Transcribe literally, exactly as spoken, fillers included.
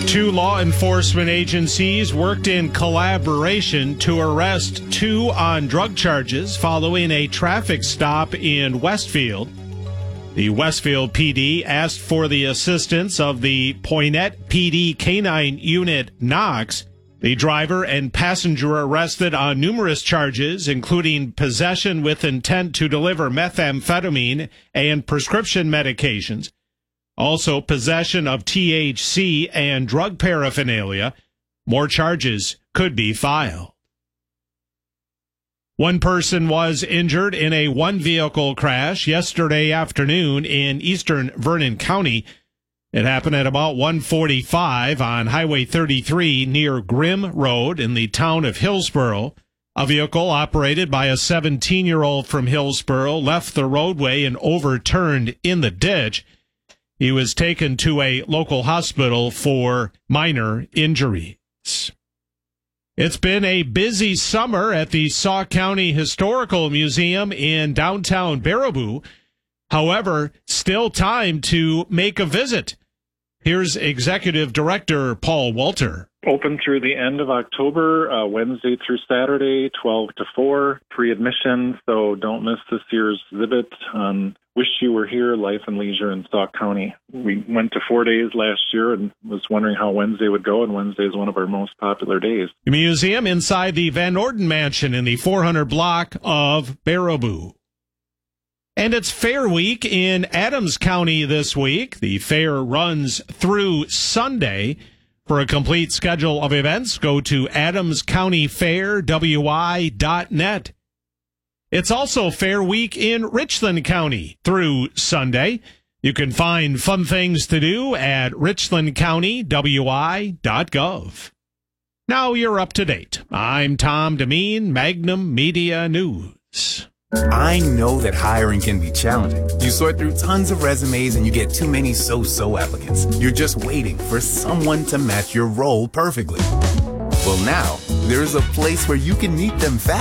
Two law enforcement agencies worked in collaboration to arrest two on drug charges following a traffic stop in Westfield. The Westfield P D asked for the assistance of the Poynette P D Canine Unit Knox. The driver and passenger arrested on numerous charges, including possession with intent to deliver methamphetamine and prescription medications. Also, possession of T H C and drug paraphernalia. More charges could be filed. One person was injured in a one-vehicle crash yesterday afternoon in eastern Vernon County. It happened at about one forty-five on Highway thirty-three near Grimm Road in the town of Hillsboro. A vehicle operated by a seventeen-year-old from Hillsboro left the roadway and overturned in the ditch. He was taken to a local hospital for minor injuries. It's been a busy summer at the Sauk County Historical Museum in downtown Baraboo. However, still time to make a visit. Here's Executive Director Paul Walter. Open through the end of October, uh, Wednesday through Saturday, twelve to four, free admission, so don't miss this year's exhibit on Wish You Were Here, Life and Leisure in Sauk County. We went to four days last year and was wondering how Wednesday would go, and Wednesday is one of our most popular days. The museum inside the Van Orden Mansion in the four hundred block of Baraboo. And it's Fair Week in Adams County this week. The fair runs through Sunday. For a complete schedule of events, go to adams county fair w i dot net. It's also Fair Week in Richland County through Sunday. You can find fun things to do at richland county w i dot gov. Now you're up to date. I'm Tom Demeen, Magnum Media News. I know that hiring can be challenging. You sort through tons of resumes and you get too many so-so applicants. You're just waiting for someone to match your role perfectly. Well, now, there's a place where you can meet them fast.